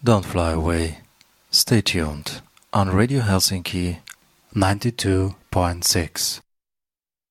Don't fly away. Stay tuned on Radio Helsinki 92.6.